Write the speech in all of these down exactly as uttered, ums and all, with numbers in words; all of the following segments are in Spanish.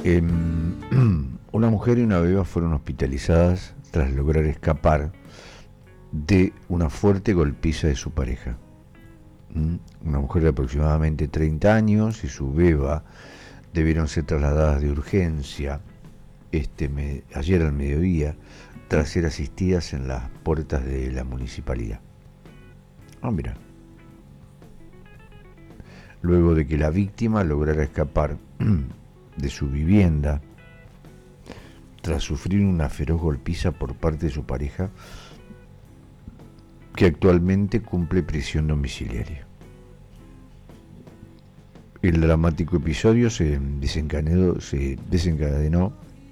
Eh, una mujer y una beba fueron hospitalizadas tras lograr escapar de una fuerte golpiza de su pareja. ¿Mm? Una mujer de aproximadamente treinta años y su beba debieron ser trasladadas de urgencia este me, ayer al mediodía tras ser asistidas en las puertas de la municipalidad. Ah, mira. Luego de que la víctima lograra escapar de su vivienda tras sufrir una feroz golpiza por parte de su pareja, que actualmente cumple prisión domiciliaria. El dramático episodio se desencadenó, se desencadenó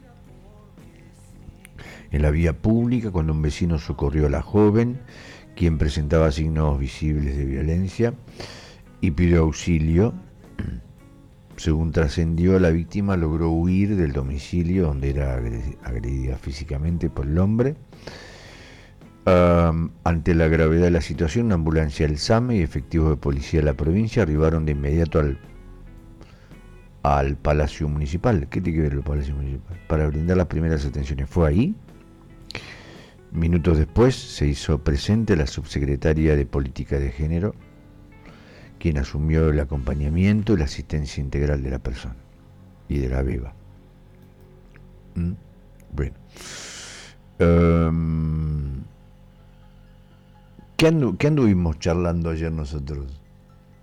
en la vía pública cuando un vecino socorrió a la joven, quien presentaba signos visibles de violencia, y pidió auxilio. Según trascendió, la víctima logró huir del domicilio donde era agredida físicamente por el hombre. Uh, ante la gravedad de la situación, una ambulancia del S A M y efectivos de policía de la provincia arribaron de inmediato al, al Palacio Municipal. ¿Qué tiene que ver el Palacio Municipal? Para brindar las primeras atenciones. Fue ahí. Minutos después se hizo presente la subsecretaria de Política de Género, quien asumió el acompañamiento y la asistencia integral de la persona y de la beba. ¿Mm? Bueno. Um, ¿qué, andu- ¿Qué anduvimos charlando ayer nosotros?